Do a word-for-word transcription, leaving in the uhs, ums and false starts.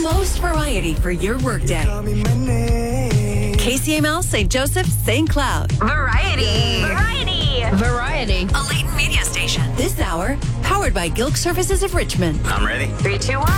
most variety for your workday. K C M L, Saint Joseph, Saint Cloud. Variety. Variety. Variety. A latent media station. This hour, powered by Gilk Services of Richmond. I'm ready. Three, two, one.